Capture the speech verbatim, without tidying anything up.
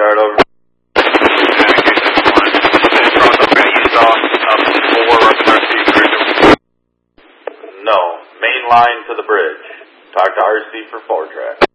yard over. No, main line to the bridge. Talk to R C for four track.